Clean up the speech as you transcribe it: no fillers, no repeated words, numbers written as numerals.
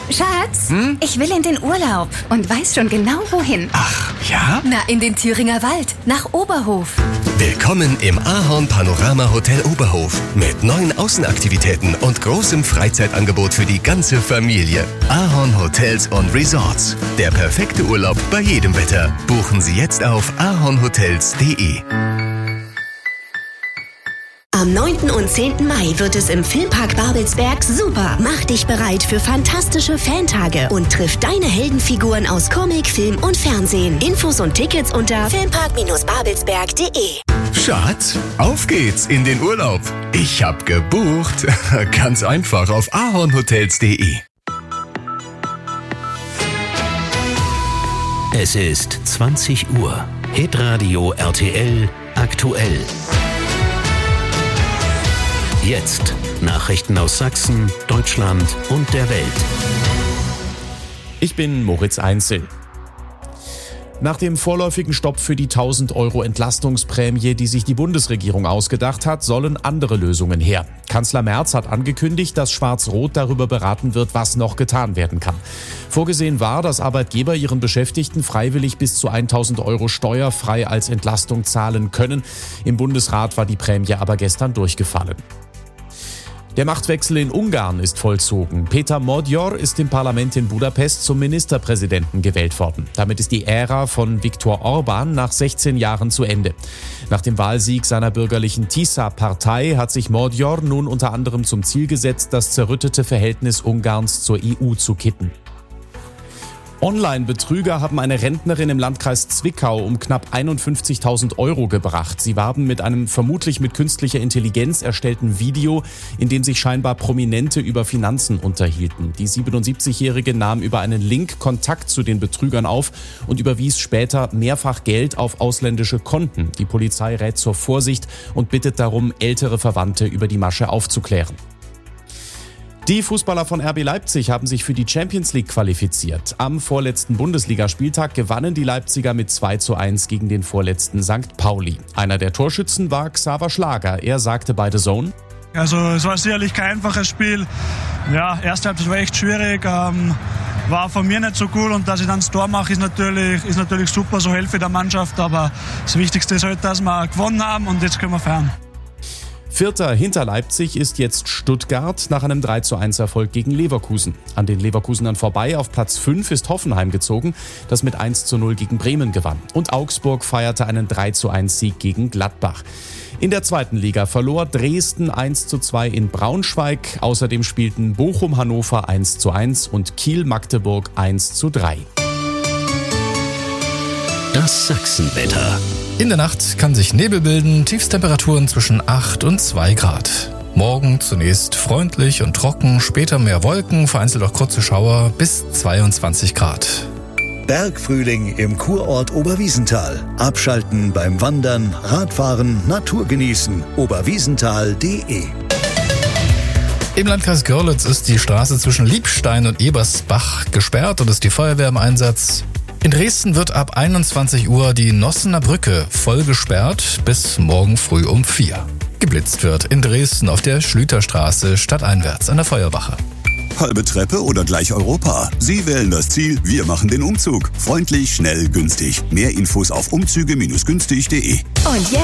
Schatz, ich will in den Urlaub und weiß schon genau wohin. Ach, ja? Na, in den Thüringer Wald, nach Oberhof. Willkommen im Ahorn Panorama Hotel Oberhof mit 9 Außenaktivitäten und großem Freizeitangebot für die ganze Familie. Ahorn Hotels und Resorts. Der perfekte Urlaub bei jedem Wetter. Buchen Sie jetzt auf ahornhotels.de. Am 9. und 10. Mai wird es im Filmpark Babelsberg super. Mach dich bereit für fantastische Fantage und triff deine Heldenfiguren aus Comic, Film und Fernsehen. Infos und Tickets unter filmpark-babelsberg.de. Schatz, auf geht's in den Urlaub. Ich hab gebucht. Ganz einfach auf ahornhotels.de. Es ist 20 Uhr. Hitradio RTL aktuell. Jetzt Nachrichten aus Sachsen, Deutschland und der Welt. Ich bin Moritz Einzel. Nach dem vorläufigen Stopp für die 1.000 € Entlastungsprämie, die sich die Bundesregierung ausgedacht hat, sollen andere Lösungen her. Kanzler Merz hat angekündigt, dass Schwarz-Rot darüber beraten wird, was noch getan werden kann. Vorgesehen war, dass Arbeitgeber ihren Beschäftigten freiwillig bis zu 1.000 € steuerfrei als Entlastung zahlen können. Im Bundesrat war die Prämie aber gestern durchgefallen. Der Machtwechsel in Ungarn ist vollzogen. Péter Magyar ist im Parlament in Budapest zum Ministerpräsidenten gewählt worden. Damit ist die Ära von Viktor Orbán nach 16 Jahren zu Ende. Nach dem Wahlsieg seiner bürgerlichen TISA-Partei hat sich Magyar nun unter anderem zum Ziel gesetzt, das zerrüttete Verhältnis Ungarns zur EU zu kitten. Online-Betrüger haben eine Rentnerin im Landkreis Zwickau um knapp 51.000 € gebracht. Sie warben mit einem vermutlich mit künstlicher Intelligenz erstellten Video, in dem sich scheinbar Prominente über Finanzen unterhielten. Die 77-Jährige nahm über einen Link Kontakt zu den Betrügern auf und überwies später mehrfach Geld auf ausländische Konten. Die Polizei rät zur Vorsicht und bittet darum, ältere Verwandte über die Masche aufzuklären. Die Fußballer von RB Leipzig haben sich für die Champions League qualifiziert. Am vorletzten Bundesligaspieltag gewannen die Leipziger mit 2:1 gegen den vorletzten St. Pauli. Einer der Torschützen war Xaver Schlager. Er sagte bei The Zone: Also es war sicherlich kein einfaches Spiel. Ja, erste Halbzeit war echt schwierig. War von mir nicht so gut und dass ich dann das Tor mache, ist natürlich super. So helfe ich der Mannschaft. Aber das Wichtigste ist halt, dass wir gewonnen haben und jetzt können wir feiern. Vierter hinter Leipzig ist jetzt Stuttgart nach einem 3:1 Erfolg gegen Leverkusen. An den Leverkusenern vorbei auf Platz 5 ist Hoffenheim gezogen, das mit 1:0 gegen Bremen gewann. Und Augsburg feierte einen 3:1 Sieg gegen Gladbach. In der zweiten Liga verlor Dresden 1:2 in Braunschweig. Außerdem spielten Bochum-Hannover 1:1 und Kiel-Magdeburg 1:3. Das Sachsenwetter. In der Nacht kann sich Nebel bilden, Tiefstemperaturen zwischen 8 und 2 Grad. Morgen zunächst freundlich und trocken, später mehr Wolken, vereinzelt auch kurze Schauer bis 22 Grad. Bergfrühling im Kurort Oberwiesenthal. Abschalten beim Wandern, Radfahren, Natur genießen. oberwiesenthal.de. Im Landkreis Görlitz ist die Straße zwischen Liebstein und Ebersbach gesperrt und ist die Feuerwehr im Einsatz. In Dresden wird ab 21 Uhr die Nossener Brücke voll gesperrt bis morgen früh um 4. Geblitzt wird in Dresden auf der Schlüterstraße stadteinwärts an der Feuerwache. Halbe Treppe oder gleich Europa? Sie wählen das Ziel, wir machen den Umzug. Freundlich, schnell, günstig. Mehr Infos auf umzüge-günstig.de. Und jetzt